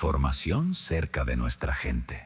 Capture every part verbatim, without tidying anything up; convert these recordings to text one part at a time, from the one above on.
Información cerca de nuestra gente.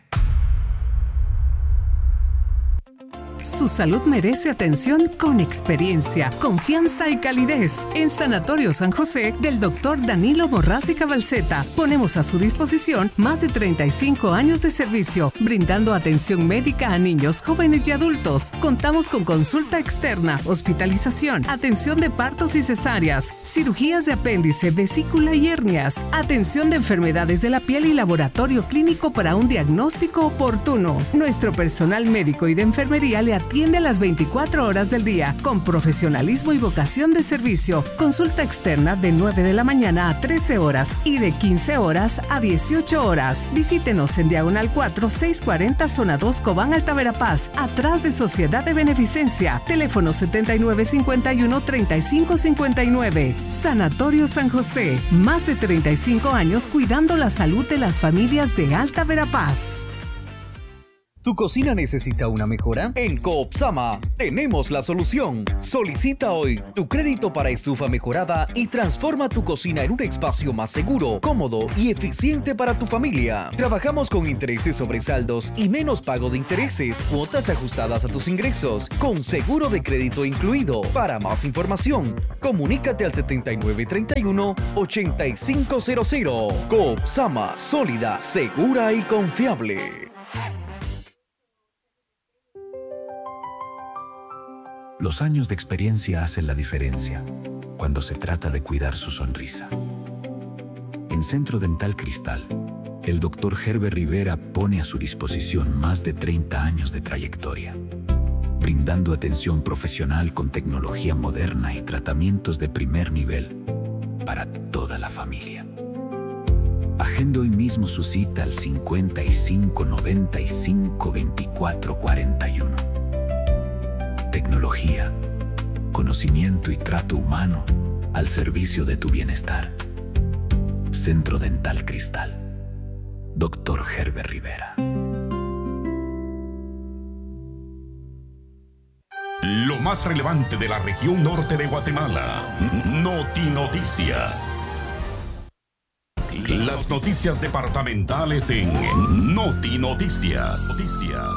Su salud merece atención con experiencia, confianza y calidez. En Sanatorio San José del doctor Danilo Borrás Cabalceta ponemos a su disposición más de treinta y cinco años de servicio, brindando atención médica a niños, jóvenes y adultos. Contamos con consulta externa, hospitalización, atención de partos y cesáreas, cirugías de apéndice, vesícula y hernias, atención de enfermedades de la piel y laboratorio clínico para un diagnóstico oportuno. Nuestro personal médico y de enfermería le atiende a las veinticuatro horas del día con profesionalismo y vocación de servicio. Consulta externa de nueve de la mañana a trece horas y de quince horas a dieciocho horas. Visítenos en Diagonal cuatro, seiscientos cuarenta, Zona dos, Cobán, Alta Verapaz, atrás de Sociedad de Beneficencia. Teléfono setenta y nueve cincuenta y uno, treinta y cinco cincuenta y nueve. Sanatorio San José. Más de treinta y cinco años cuidando la salud de las familias de Alta Verapaz. ¿Tu cocina necesita una mejora? En Coopsama tenemos la solución. Solicita hoy tu crédito para estufa mejorada y transforma tu cocina en un espacio más seguro, cómodo y eficiente para tu familia. Trabajamos con intereses sobre saldos y menos pago de intereses, cuotas ajustadas a tus ingresos, con seguro de crédito incluido. Para más información, comunícate al setenta y nueve treinta y uno, ochenta y cinco cero cero. Coopsama, sólida, segura y confiable. Los años de experiencia hacen la diferencia cuando se trata de cuidar su sonrisa. En Centro Dental Cristal, el doctor Herbert Rivera pone a su disposición más de treinta años de trayectoria, brindando atención profesional con tecnología moderna y tratamientos de primer nivel para toda la familia. Agende hoy mismo su cita al cincuenta y cinco noventa y cinco veinticuatro cuarenta y uno. Tecnología, conocimiento y trato humano al servicio de tu bienestar. Centro Dental Cristal. doctor Herbert Rivera. Lo más relevante de la región norte de Guatemala. Noti Noticias. Las noticias departamentales en Noti Noticias. Noticias.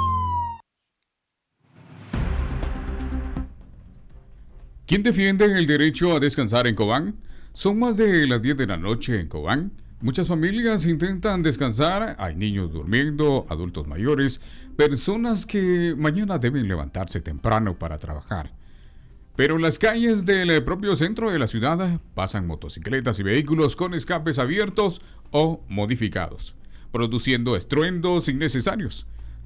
¿Quién defiende el derecho a descansar en Cobán? Son más de las diez de la noche en Cobán. Muchas familias intentan descansar, hay niños durmiendo, adultos mayores, personas que mañana deben levantarse temprano para trabajar. Pero en las calles del propio centro de la ciudad pasan motocicletas y vehículos con escapes abiertos o modificados, produciendo estruendos innecesarios.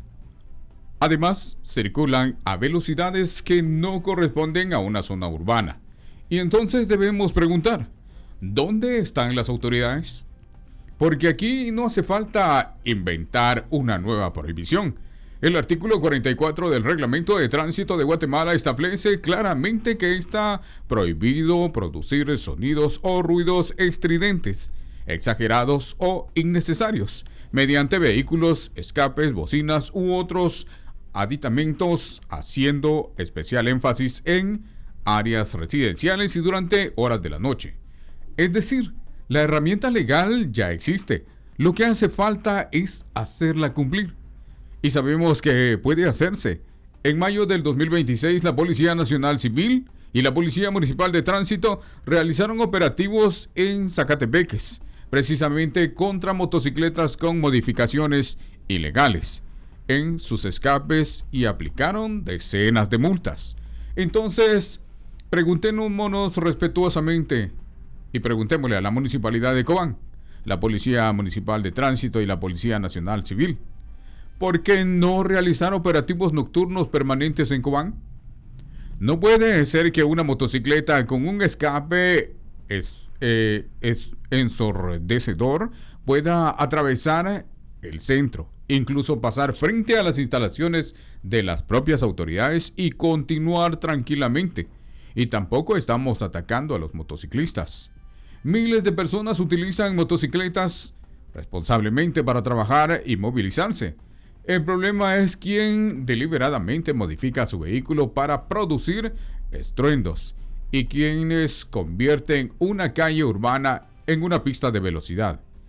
Además, circulan a velocidades que no corresponden a una zona urbana. Y entonces debemos preguntar, ¿dónde están las autoridades? Porque aquí no hace falta inventar una nueva prohibición. El artículo cuarenta y cuatro del Reglamento de Tránsito de Guatemala establece claramente que está prohibido producir sonidos o ruidos estridentes, exagerados o innecesarios, mediante vehículos, escapes, bocinas u otros aditamentos, haciendo especial énfasis en áreas residenciales y durante horas de la noche. Es decir, la herramienta legal ya existe. Lo que hace falta es hacerla cumplir. Y sabemos que puede hacerse. En mayo del dos mil veintiséis, la Policía Nacional Civil y la Policía Municipal de Tránsito realizaron operativos en Zacatepeques, precisamente contra motocicletas con modificaciones ilegales en sus escapes y aplicaron decenas de multas. Entonces, preguntémonos respetuosamente y preguntémosle a la Municipalidad de Cobán, la Policía Municipal de Tránsito y la Policía Nacional Civil, ¿por qué no realizar operativos nocturnos permanentes en Cobán? No puede ser que una motocicleta con un escape es, eh, es ensordecedor pueda atravesar el centro, incluso pasar frente a las instalaciones de las propias autoridades y continuar tranquilamente. Y tampoco estamos atacando a los motociclistas. Miles de personas utilizan motocicletas responsablemente para trabajar y movilizarse. El problema es quien deliberadamente modifica su vehículo para producir estruendos y quienes convierten una calle urbana en una pista de velocidad.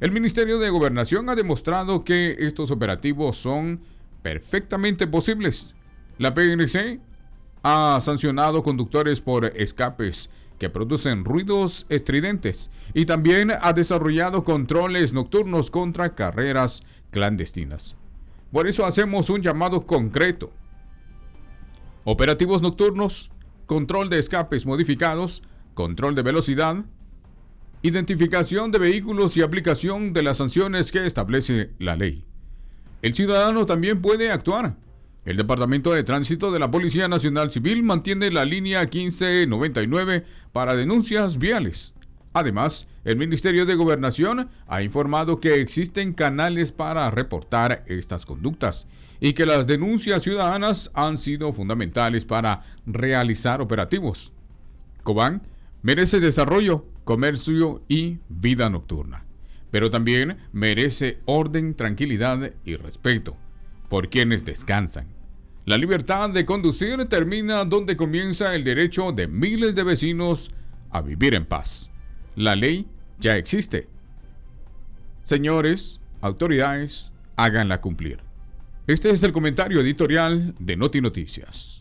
El Ministerio de Gobernación ha demostrado que estos operativos son perfectamente posibles. La P N C ha sancionado conductores por escapes que producen ruidos estridentes y también ha desarrollado controles nocturnos contra carreras clandestinas. Por eso hacemos un llamado concreto. Operativos nocturnos, control de escapes modificados, control de velocidad, identificación de vehículos y aplicación de las sanciones que establece la ley. El ciudadano también puede actuar. El Departamento de Tránsito de la Policía Nacional Civil mantiene la línea quince noventa y nueve para denuncias viales. Además, el Ministerio de Gobernación ha informado que existen canales para reportar estas conductas y que las denuncias ciudadanas han sido fundamentales para realizar operativos. Cobán merece desarrollo, comercio y vida nocturna, pero también merece orden, tranquilidad y respeto por quienes descansan. La libertad de conducir termina donde comienza el derecho de miles de vecinos a vivir en paz. La ley ya existe. Señores, autoridades, háganla cumplir. Este es el comentario editorial de Noti Noticias.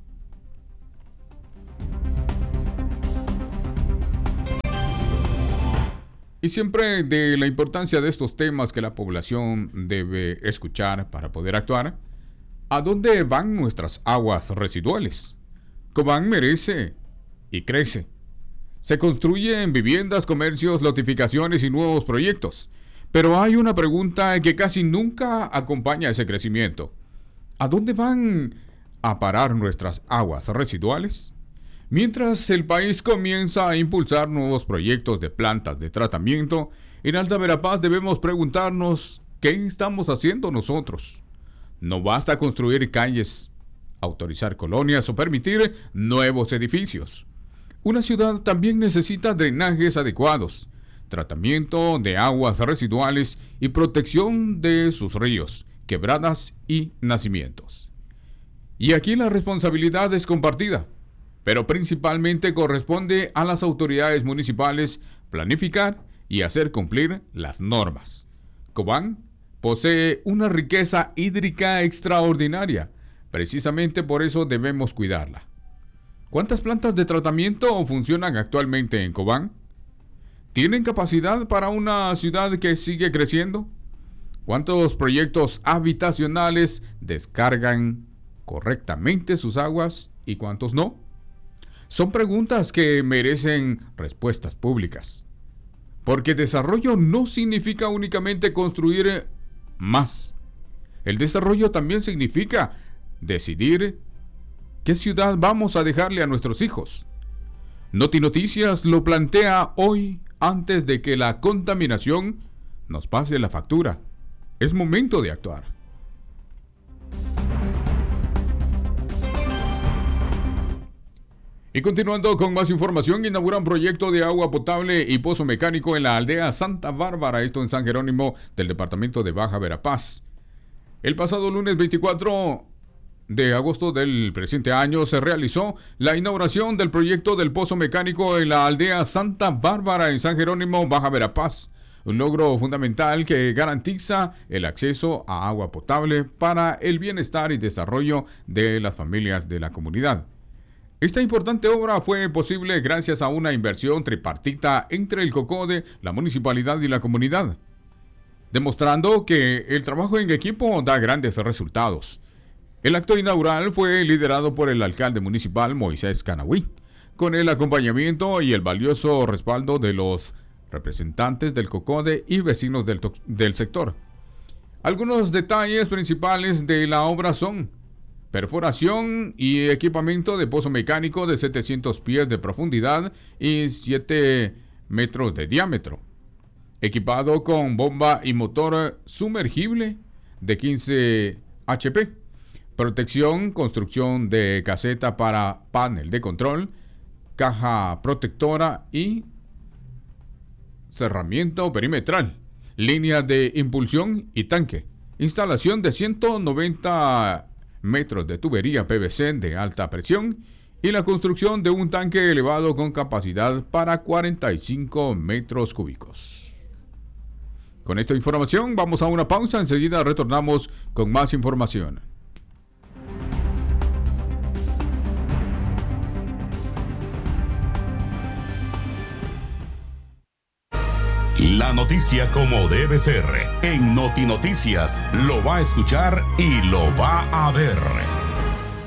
Y siempre de la importancia de estos temas que la población debe escuchar para poder actuar. ¿A dónde van nuestras aguas residuales? Cobán merece y crece. Se construyen viviendas, comercios, lotificaciones y nuevos proyectos. Pero hay una pregunta que casi nunca acompaña ese crecimiento. ¿A dónde van a parar nuestras aguas residuales? Mientras el país comienza a impulsar nuevos proyectos de plantas de tratamiento, en Alta Verapaz debemos preguntarnos ¿qué estamos haciendo nosotros? No basta construir calles, autorizar colonias o permitir nuevos edificios. Una ciudad también necesita drenajes adecuados, tratamiento de aguas residuales y protección de sus ríos, quebradas y nacimientos. Y aquí la responsabilidad es compartida, pero principalmente corresponde a las autoridades municipales planificar y hacer cumplir las normas. Cobán posee una riqueza hídrica extraordinaria. Precisamente por eso debemos cuidarla. ¿Cuántas plantas de tratamiento funcionan actualmente en Cobán? ¿Tienen capacidad para una ciudad que sigue creciendo? ¿Cuántos proyectos habitacionales descargan correctamente sus aguas y cuántos no? Son preguntas que merecen respuestas públicas. Porque desarrollo no significa únicamente construir más. El desarrollo también significa decidir qué ciudad vamos a dejarle a nuestros hijos. Noti Noticias lo plantea hoy antes de que la contaminación nos pase la factura. Es momento de actuar. Y continuando con más información, inauguran proyecto de agua potable y pozo mecánico en la aldea Santa Bárbara, esto en San Jerónimo del departamento de Baja Verapaz. El pasado lunes veinticuatro de agosto del presente año se realizó la inauguración del proyecto del pozo mecánico en la aldea Santa Bárbara en San Jerónimo, Baja Verapaz. Un logro fundamental que garantiza el acceso a agua potable para el bienestar y desarrollo de las familias de la comunidad. Esta importante obra fue posible gracias a una inversión tripartita entre el COCODE, la municipalidad y la comunidad, demostrando que el trabajo en equipo da grandes resultados. El acto inaugural fue liderado por el alcalde municipal Moisés Canahuí, con el acompañamiento y el valioso respaldo de los representantes del COCODE y vecinos del, del sector. Algunos detalles principales de la obra son: perforación y equipamiento de pozo mecánico de setecientos pies de profundidad y siete metros de diámetro, equipado con bomba y motor sumergible de quince hache pe, protección, construcción de caseta para panel de control, caja protectora y cerramiento perimetral, línea de impulsión y tanque, instalación de ciento noventa metros de tubería pe ve ce de alta presión y la construcción de un tanque elevado con capacidad para cuarenta y cinco metros cúbicos. Con esta información vamos a una pausa, enseguida retornamos con más información. La noticia como debe ser. En Noti Noticias lo va a escuchar y lo va a ver.